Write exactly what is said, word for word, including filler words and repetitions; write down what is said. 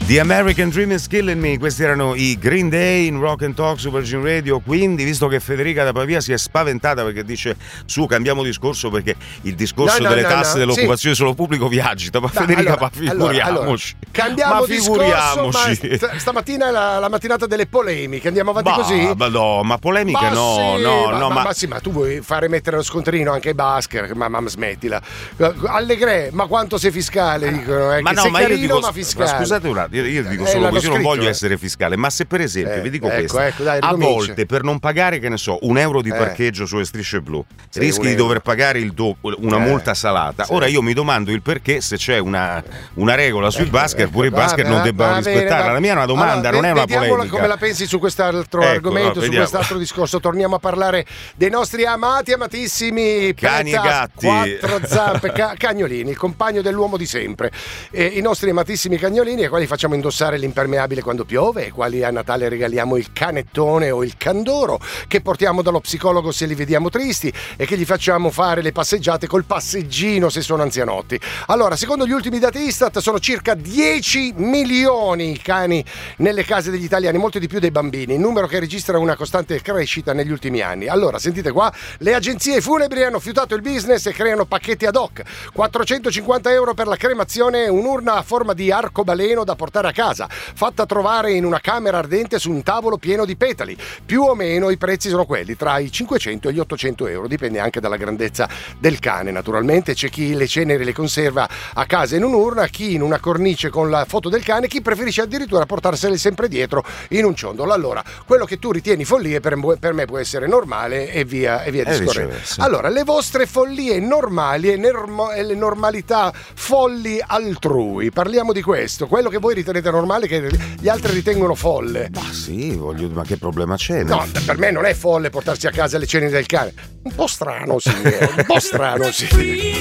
The American Dream is Killing Me, questi erano i Green Day in Rock and Talk su Virgin Radio. Quindi, visto che Federica da Pavia si è spaventata perché dice su cambiamo discorso perché il discorso no, no, delle no, tasse no, dell'occupazione sì. solo pubblico vi agita, ma No, Federica, allora, ma figuriamoci, allora, allora, cambiamo ma discorso, ma figuriamoci. st- stamattina è la, la mattinata delle polemiche, andiamo avanti Ma, così? ma no, ma polemiche Ma no, sì, no, ma, no, ma, ma, ma sì, ma tu vuoi fare mettere lo scontrino anche ai Basker, ma, ma smettila. Allegre, ma quanto sei fiscale, dicono, eh, ma che no, sei ma io carino, dico, ma fiscale. ma scusate un attimo, io, io dico Eh, solo l'hanno così, non scritto, voglio eh. essere fiscale, ma se per esempio, Eh, vi dico ecco, questo, ecco, dai, a ricomincia. volte per non pagare, che ne so, un euro di Eh. parcheggio sulle strisce blu, Sì, rischi un di euro. dover pagare il doppio, una Eh, multa salata. sì. Ora io mi domando il perché, se c'è una, una regola sui Ecco, basket, ecco, pure i va, basket va, non debbano va bene, rispettarla. va- La mia è una domanda, Allora, non è una vediamola polemica. come la pensi su quest'altro Ecco, argomento, no, su vediamo. quest'altro discorso. Torniamo a parlare dei nostri amati, amatissimi Cani e Pet gatti. quattro zampe, ca- cagnolini, il compagno dell'uomo di sempre. E i nostri amatissimi cagnolini, ai quali facciamo indossare l'impermeabile quando piove, ai quali a Natale regaliamo il canettone o il candoro, che portiamo dallo psicologo se li vediamo tristi e che gli facciamo fare le passeggiate col passeggino se sono anzianotti. Allora, secondo gli ultimi dati Istat, sono circa dieci milioni i cani nelle case degli italiani, molto di più dei bambini, numero che registra una costante crescita negli ultimi anni. Allora, sentite qua, le agenzie funebri hanno fiutato il business e creano pacchetti ad hoc. quattrocentocinquanta euro per la cremazione e un'urna a forma di arcobaleno da portare a casa, fatta trovare in una camera ardente su un tavolo pieno di petali. Più o meno i prezzi sono quelli, tra i cinquecento e gli ottocento euro, dipende anche dalla grandezza del cane. Naturalmente c'è chi le ceneri le conserva a casa in un'urna, chi in una cornice con la foto del cane, chi preferisce addirittura portarsele sempre dietro in un ciondolo. Allora, quello che tu ritieni follie per, per me può essere normale e via, e via E discorrendo. viceversa. Allora, le vostre follie normali e, nermo- e le normalità folli altrui, parliamo di questo, quello che voi ritenete normale che gli altri ritengono folle. Ma sì, voglio, ma che problema c'è? No, per me non è folle portarsi a casa le ceneri del cane. Un po' strano, sì, eh, un po' strano, sì.